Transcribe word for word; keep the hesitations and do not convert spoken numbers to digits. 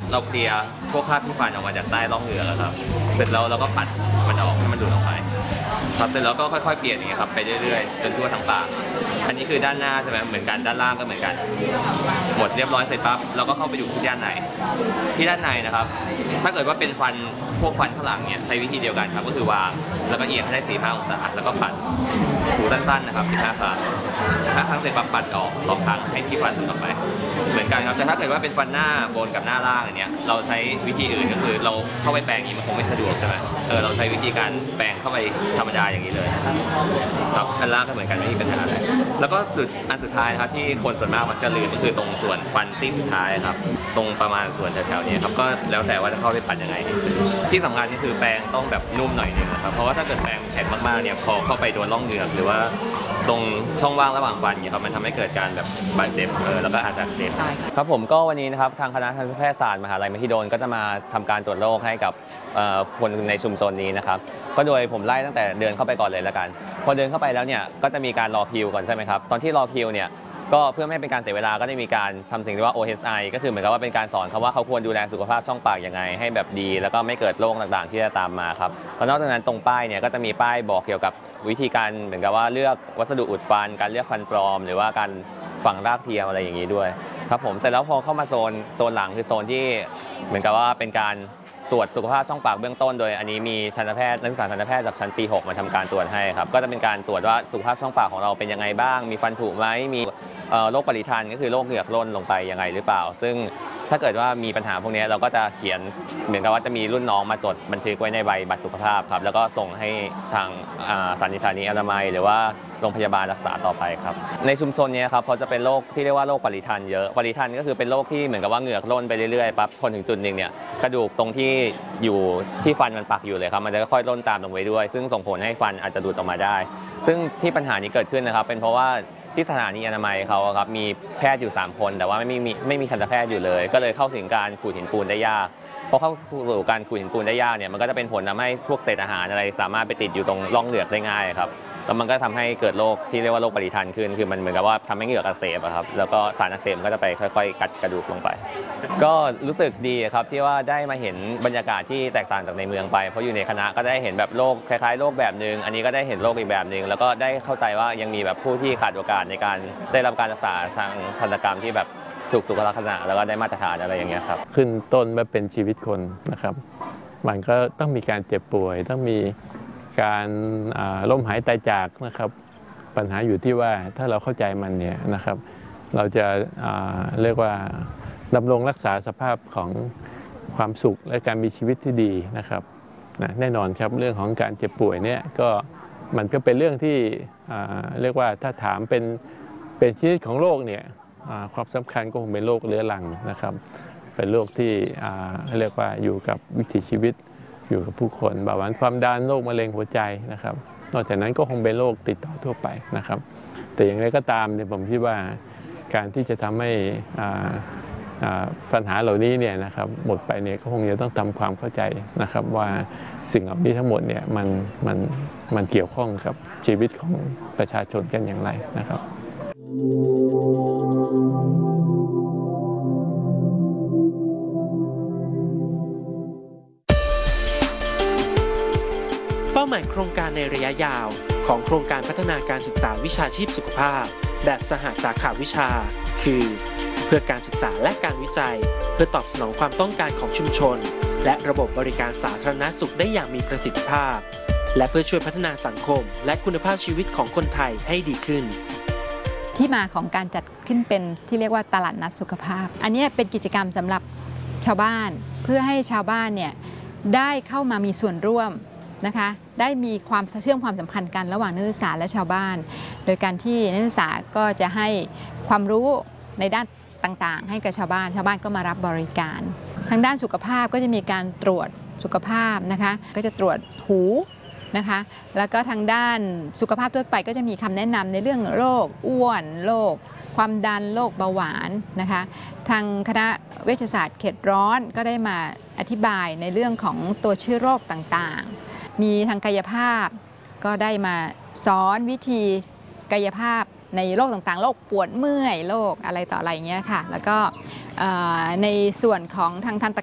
เราเคลียร์พวกคราบที่ฟันออกมาจากใต้ร่องเหงือกครับเสร็จแล้วเราก็ปัดมันออกให้มันหลุดออกไปครับเสร็จแล้วก็ค่อยๆเปลี่ยนอย่างเงี้ยครับไปเรื่อยๆจนทั่วทั้งปากอันนี้คือด้านหน้าใช่ไหมเหมือนกันด้านล่างก็เหมือนกันหมดเรียบร้อยเสร็จปั๊บเราก็เข้าไปดูที่ด้านในที่ด้านในนะครับถ้าเกิดว่าเป็นฟันพวกฟันข้างหลังเนี่ยใช้วิธีเดียวกันครับก็คือวางแล้วก็เอียงให้ได้สี่สิบห้าองศาแล้วก็ปัดถูสั้นๆนะครับสิบห้าครั้งถ้าครั้งเสร็จปั๊บปัดออกสองครั้งให้ที่ฟันหลุดออกไปเหมือนกันครับแต่ถ้าเกิดว่าเป็นฟันหน้าบนกับหน้าล่างอย่างเนี้ยเราใช้วิธีอื่นก็คือเราเข้าไปแปรงนี้มันคงไม่สะดวกใช่ไหมเออเราใช้วิธีการแปรงเข้าไปธรรมดาอย่างนี้เลยครับอันล่างก็เหมือนกันไม่มีปัญหาอะไรแล้วก็สุดอันสุดท้ายนะครับที่คนส่วนมากมักจะลืมก็คือตรงส่วนฟันซี่สุดท้ายครับตรงประมาณส่วนแถวๆนี้ครับก็แล้วแต่ว่าจะเข้าไปปัดยังไงที่สำคัญก็คือแปรงต้องแบบนุ่มหน่อยนึงนะครับเพราะว่าถ้าเกิดแปรงแข็งมากๆเนี่ยพอเข้าไปโดนร่องเหงือกหรือว่าตรงช่องว่างระหว่างฟันเนี่ยครับมันทำให้เกิดการแบบบาดเจ็บเออแล้วก็อาจจะอักเสบครับผมก็วันนี้นะครับทางคณะทันตแพทยศาสตร์มหาวิทยาลัยมหิดลก็จะมาทำการตรวจโรคให้กับคนในชุมชนนี้นะครับก็โดยผมไล่ตั้งแต่เดินเข้าไปก่อนเลยแล้วกันพอเดินเข้าไปแล้วเนี่ยก็จะมีการรอคิวก่อนใช่ไหมครับตอนที่รอคิวเนี่ยก็เพื่อไม่ให้เป็นการเสียเวลาก็ได้มีการทำสิ่งที่ว่า โอ เอช ไอ ก็คือเหมือนกับว่าเป็นการสอนเขาว่าเขาควรดูแลสุขภาพช่องปากยังไงให้แบบดีแล้วก็ไม่เกิดโรคต่างๆที่จะตามมาครับแล้วนอกจากนั้นตรงป้ายเนี่ยก็จะมีป้ายบอกเกี่ยวกับวิธีการเหมือนกับว่าเลือกวัสดุอุดฟันการเลือกฟันปลอมหรือว่าการฝังรากเทียมอะไรอย่างนี้ด้วยครับผมเสร็จแล้วพอเข้ามาโซนโซนหลังคือโซนที่เหมือนกับว่าเป็นการตรวจสุขภาพช่องปากเบื้องต้นโดยอันนี้มีทันตแพทย์นักศึกษาทันตแพทย์จากชั้นปีหกมาทำการตรวจให้ครับก็จะเป็นการตรวจว่าสุขภาพช่องปากของเราเป็นยังไงบ้างมีฟันผุไหมมีโรคปริทันก็คือโรคเหงือกร่นลงไปยังไงหรือเปล่าซึ่งถ้าเกิดว่ามีปัญหาพวกนี้เราก็จะเขียนเหมือนกับว่าจะมีรุ่นน้องมาจดบันทึกไว้ในใบบัตรสุขภาพครับแล้วก็ส่งให้ทางสถานีสถานีอนามัยหรือว่าโรงพยาบาลรักษาต่อไปครับในชุมชนนี้ครับพอจะเป็นโรคที่เรียกว่าโรคปริทันเยอะปริทันก็คือเป็นโรคที่เหมือนกับว่าเหงือกร่นไปเรื่อยๆปั๊บพอถึงจุดหนึ่งเนี่ยกระดูกตรงที่อยู่ที่ฟันมันปักอยู่เลยครับมันจะค่อยๆร่นตามลงไปด้วยซึ่งส่งผลให้ฟันอาจจะหลุดออกมาได้ซึ่งที่ปัญหานี้เกิดขึ้นนะครับเป็นเพราะว่าที่สถานีอนามัยเขาครับมีแพทย์อยู่สามคนแต่ว่าไม่มีไม่มีทันตแพทย์อยู่เลยก็เลยเข้าถึงการขูดหินปูนได้ยากพอเข้าสู่การขูดหินปูนได้ยากเนี่ยมันก็จะเป็นผลทำให้พวกเศษอาหารอะไรสามารถไปติดอยู่ตรงร่องเหงือกได้ง่ายครับแล้วมันก็ทำให้เกิดโรคที่เรียกว่าโรคปริทันขึ้นคือมันเหมือนกับว่าทำให้เหงือกอักเสบครับแล้วก็สารอักเสบก็จะไปค่อยๆกัดกระดูกลงไปก็รู้สึกดีครับที่ว่าได้มาเห็นบรรยากาศที่แตกต่างจากในเมืองไปเพราะอยู่ในคณะก็ได้เห็นแบบโรคคล้ายๆโรคแบบนึงอันนี้ก็ได้เห็นโรคอีกแบบนึงแล้วก็ได้เข้าใจว่ายังมีแบบผู้ที่ขาดโอกาสในการได้รับการรักษาทางทันตกรรมที่แบบถูกสุขลักษณะแล้วก็ได้มาตรฐานอะไรอย่างเงี้ยครับขึ้นต้นมาเป็นชีวิตคนนะครับมันก็ต้องมีการเจ็บป่วยต้องมีการล้มหายตายจากนะครับปัญหาอยู่ที่ว่าถ้าเราเข้าใจมันเนี่ยนะครับเราจะเรียกว่าดำรงรักษาสภาพของความสุขและการมีชีวิตที่ดีนะครับนะแน่นอนครับเรื่องของการเจ็บป่วยเนี่ยก็มันก็เป็นเรื่องที่เรียกว่าถ้าถามเป็นเป็นชนิดของโรคเนี่ยความสำคัญก็คงเป็นโรคเรื้อรังนะครับเป็นโรคที่เรียกว่าอยู่กับวิถีชีวิตอยู่กับผู้คนเบาหวานความดันโรคมะเร็งหัวใจนะครับนอกจากนั้นก็คงเป็นโรคติดต่อทั่วไปนะครับแต่อย่างไรก็ตามเนี่ยผมคิดว่าการที่จะทำให้ปัญหาเหล่านี้เนี่ยนะครับหมดไปเนี่ยก็คงจะต้องทำความเข้าใจนะครับว่าสิ่งเหล่านี้ทั้งหมดเนี่ยมันมันมันเกี่ยวข้องกับชีวิตของประชาชนกันอย่างไรนะครับเป้าหมายโครงการในระยะยาวของโครงการพัฒนาการศึกษาวิชาชีพสุขภาพแบบสหสาขาวิชาคือเพื่อการศึกษาและการวิจัยเพื่อตอบสนองความต้องการของชุมชนและระบบบริการสาธารณสุขได้อย่างมีประสิทธิภาพและเพื่อช่วยพัฒนาสังคมและคุณภาพชีวิตของคนไทยให้ดีขึ้นที่มาของการจัดขึ้นเป็นที่เรียกว่าตลาดนัดสุขภาพอันนี้เป็นกิจกรรมสำหรับชาวบ้านเพื่อให้ชาวบ้านเนี่ยได้เข้ามามีส่วนร่วมนะคะได้มีความเชื่อมความสัมพันธ์กันระหว่างนักศึกษาและชาวบ้านโดยการที่นักศึกษาก็จะให้ความรู้ในด้านต่างๆให้กับชาวบ้านชาวบ้านก็มารับบริการทางด้านสุขภาพก็จะมีการตรวจสุขภาพนะคะก็จะตรวจหูนะคะแล้วก็ทางด้านสุขภาพทั่วไปก็จะมีคำแนะนำในเรื่องโรคอ้วนโรคความดันโรคเบาหวานนะคะทางคณะเวชศาสตร์เขตร้อนก็ได้มาอธิบายในเรื่องของตัวเชื้อโรคต่างๆมีทางกายภาพก็ได้มาสอนวิธีกายภาพในโรคต่างๆโรคปวดเมื่อยโรคอะไรต่ออะไรอย่างเงี้ยค่ะแล้วก็ในส่วนของทางทันต